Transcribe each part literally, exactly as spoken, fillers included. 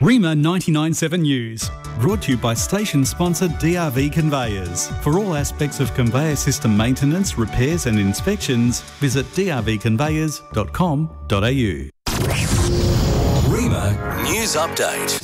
Rima ninety-nine point seven News, brought to you by station sponsor D R V Conveyors. For all aspects of conveyor system maintenance, repairs and inspections, visit d r v conveyors dot com dot a u. Rima News Update.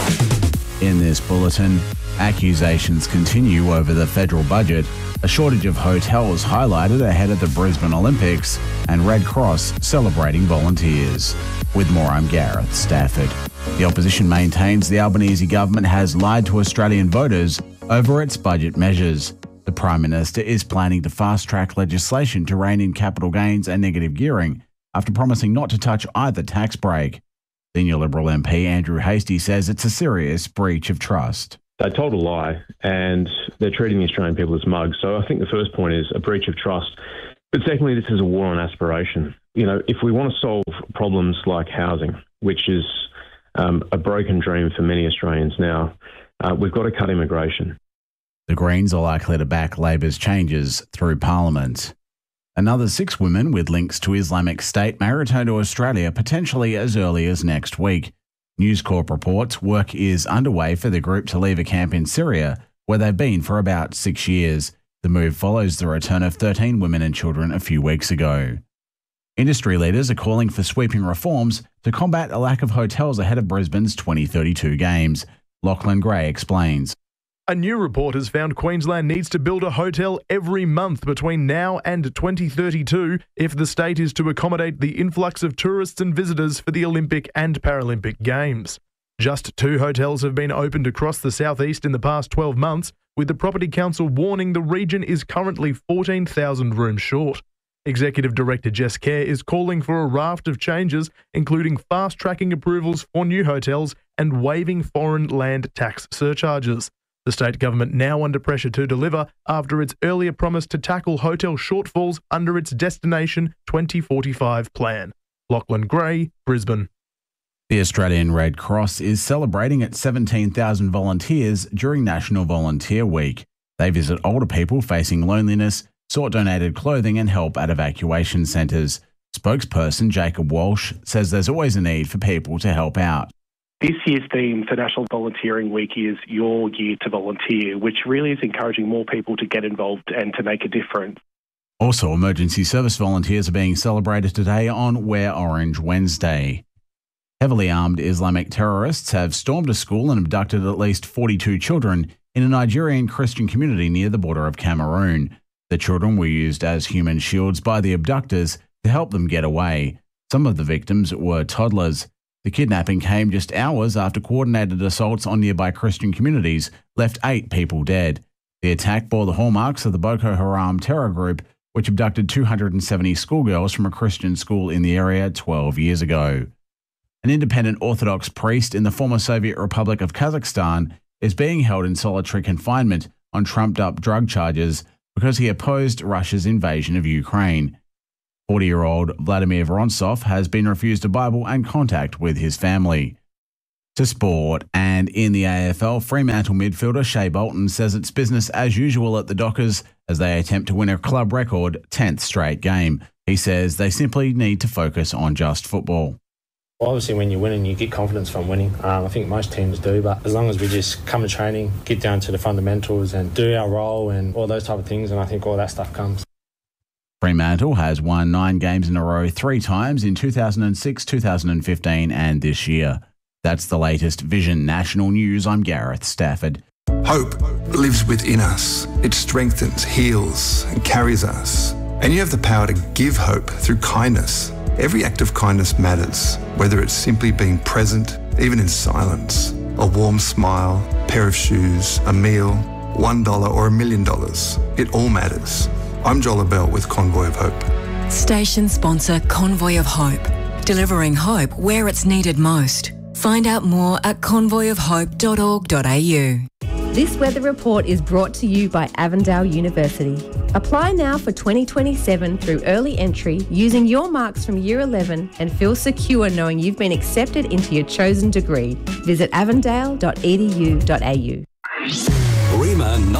In this bulletin, accusations continue over the federal budget, a shortage of hotels highlighted ahead of the Brisbane Olympics, and Red Cross celebrating volunteers. With more, I'm Gareth Stafford. The opposition maintains the Albanese government has lied to Australian voters over its budget measures. The Prime Minister is planning to fast-track legislation to rein in capital gains and negative gearing after promising not to touch either tax break. Senior Liberal M P Andrew Hastie says it's a serious breach of trust. They told a lie and they're treating the Australian people as mugs. So I think the first point is a breach of trust. But secondly, this is a war on aspiration. You know, if we want to solve problems like housing, which is um, a broken dream for many Australians now, uh, we've got to cut immigration. The Greens are likely to back Labor's changes through Parliament. Another six women with links to Islamic State may return to Australia potentially as early as next week. News Corp reports work is underway for the group to leave a camp in Syria, where they've been for about six years. The move follows the return of thirteen women and children a few weeks ago. Industry leaders are calling for sweeping reforms to combat a lack of hotels ahead of Brisbane's twenty thirty-two Games. Lachlan Gray explains. A new report has found Queensland needs to build a hotel every month between now and twenty thirty-two if the state is to accommodate the influx of tourists and visitors for the Olympic and Paralympic Games. Just two hotels have been opened across the southeast in the past twelve months, with the Property Council warning the region is currently fourteen thousand rooms short. Executive Director Jess Kerr is calling for a raft of changes, including fast-tracking approvals for new hotels and waiving foreign land tax surcharges. The state government now under pressure to deliver after its earlier promise to tackle hotel shortfalls under its Destination twenty forty-five plan. Lachlan Gray, Brisbane. The Australian Red Cross is celebrating its seventeen thousand volunteers during National Volunteer Week. They visit older people facing loneliness, sort donated clothing and help at evacuation centres. Spokesperson Jacob Walsh says there's always a need for people to help out. This year's theme for National Volunteering Week is Your Year to Volunteer, which really is encouraging more people to get involved and to make a difference. Also, emergency service volunteers are being celebrated today on Wear Orange Wednesday. Heavily armed Islamic terrorists have stormed a school and abducted at least forty-two children in a Nigerian Christian community near the border of Cameroon. The children were used as human shields by the abductors to help them get away. Some of the victims were toddlers. The kidnapping came just hours after coordinated assaults on nearby Christian communities left eight people dead. The attack bore the hallmarks of the Boko Haram terror group, which abducted two hundred seventy schoolgirls from a Christian school in the area twelve years ago. An independent Orthodox priest in the former Soviet Republic of Kazakhstan is being held in solitary confinement on trumped-up drug charges because he opposed Russia's invasion of Ukraine. forty-year-old Vladimir Vorontsov has been refused a Bible and contact with his family. To sport, and in the A F L, Fremantle midfielder Shea Bolton says it's business as usual at the Dockers as they attempt to win a club record tenth straight game. He says they simply need to focus on just football. Well, obviously, when you're winning, you get confidence from winning. Um, I think most teams do, but as long as we just come to training, get down to the fundamentals and do our role and all those type of things, and I think all that stuff comes. Fremantle has won nine games in a row three times in two thousand six, two thousand fifteen and this year. That's the latest Vision National News. I'm Gareth Stafford. Hope lives within us. It strengthens, heals and carries us. And you have the power to give hope through kindness. Every act of kindness matters, whether it's simply being present, even in silence. A warm smile, a pair of shoes, a meal, one dollar or a million dollars. It all matters. I'm Joel Abell with Convoy of Hope. Station sponsor Convoy of Hope, delivering hope where it's needed most. Find out more at convoy of hope dot org dot a u. This weather report is brought to you by Avondale University. Apply now for twenty twenty-seven through early entry using your marks from Year eleven and feel secure knowing you've been accepted into your chosen degree. Visit avondale dot e d u dot a u. Rima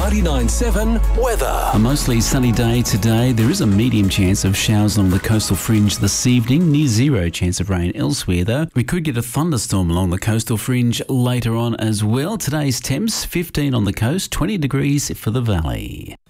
ninety-nine seven weather. A mostly sunny day today. There is a medium chance of showers along the coastal fringe this evening. Near zero chance of rain elsewhere though. We could get a thunderstorm along the coastal fringe later on as well. Today's temps fifteen on the coast, twenty degrees for the valley.